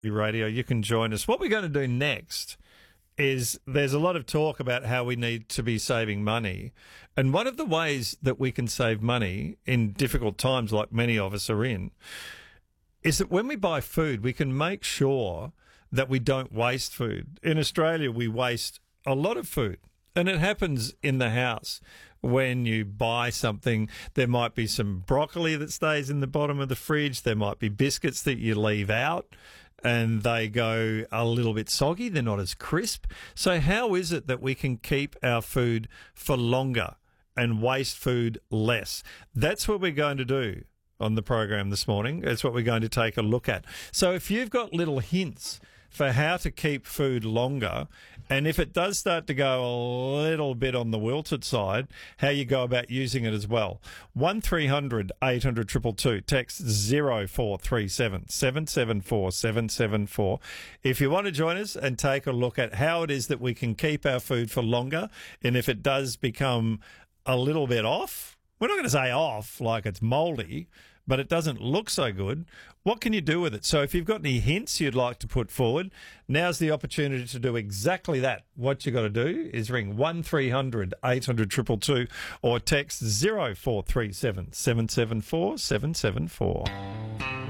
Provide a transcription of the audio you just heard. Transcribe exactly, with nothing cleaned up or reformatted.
Radio. You can join us. What we're going to do next is there's a lot of talk about how we need to be saving money. And one of the ways that we can save money in difficult times, like many of us are in, is that when we buy food, we can make sure that we don't waste food. In Australia, we waste a lot of food. And it happens in the house. When you buy something, there might be some broccoli that stays in the bottom of the fridge. There might be biscuits that you leave out and they go a little bit soggy. They're not as crisp. So how is it that we can keep our food for longer and waste food less? That's what we're going to do on the program this morning. That's what we're going to take a look at. So if you've got little hints for how to keep food longer, and if it does start to go a little bit on the wilted side, how you go about using it as well. one three hundred eight hundred two two two, text zero four three seven seven seven four seven seven four. If you want to join us and take a look at how it is that we can keep our food for longer, and if it does become a little bit off, we're not going to say off like it's mouldy, but it doesn't look so good, what can you do with it? So if you've got any hints you'd like to put forward, now's the opportunity to do exactly that. What you've got to do is ring one three hundred eight hundred two two two or text zero four three seven seven seven four seven seven four.